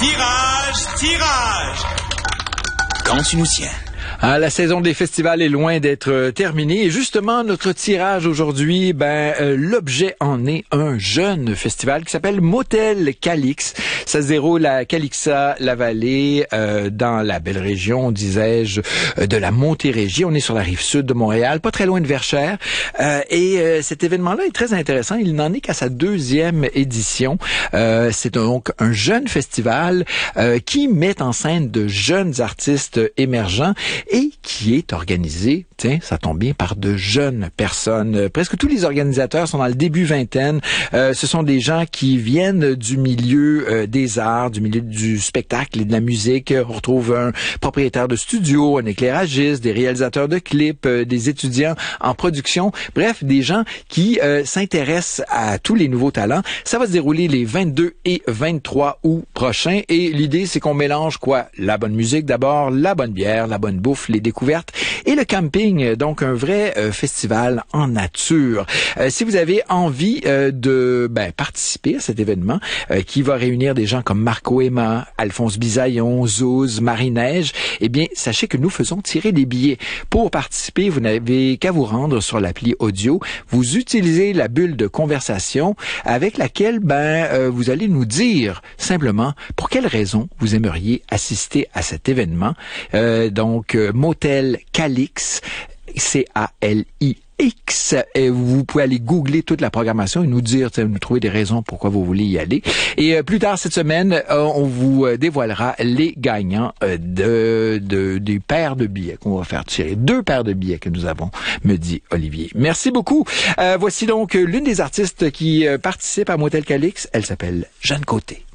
Tirage. Quand tu nous tiens. Ah, la saison des festivals est loin d'être terminée et justement notre tirage aujourd'hui, l'objet en est un jeune festival qui s'appelle Motel Calix. Ça se déroule à Calixa-la-Vallée, dans la belle région, disais-je, de la Montérégie. On est sur la rive sud de Montréal, pas très loin de Verchères. Et cet événement-là est très intéressant. Il n'en est qu'à sa 2e édition. C'est donc un jeune festival qui met en scène de jeunes artistes émergents et qui est organisé, tiens, ça tombe bien, par de jeunes personnes. Presque tous les organisateurs sont dans le début vingtaine. Ce sont des gens qui viennent du milieu des arts, du milieu du spectacle et de la musique. On retrouve un propriétaire de studio, un éclairagiste, des réalisateurs de clips, des étudiants en production. Bref, des gens qui s'intéressent à tous les nouveaux talents. Ça va se dérouler les 22 et 23 août prochains. Et l'idée, c'est qu'on mélange quoi? La bonne musique d'abord, la bonne bière, la bonne bouffe, les découvertes et le camping, donc un vrai festival en nature. Si vous avez envie de participer à cet événement qui va réunir des gens comme Marco Emma, Alphonse Bisaillon, Zouz, Marie-Neige, eh bien, sachez que nous faisons tirer des billets. Pour participer, vous n'avez qu'à vous rendre sur l'appli audio. Vous utilisez la bulle de conversation avec laquelle vous allez nous dire simplement pour quelle raison vous aimeriez assister à cet événement. Donc, Motel Calix, C-A-L-I-X. Et vous pouvez aller googler toute la programmation et nous dire, nous trouver des raisons pourquoi vous voulez y aller. Et plus tard cette semaine, on vous dévoilera les gagnants des paires de billets qu'on va faire tirer. 2 paires de billets que nous avons, me dit Olivier. Merci beaucoup. Voici donc l'une des artistes qui participe à Motel Calix. Elle s'appelle Jeanne Côté.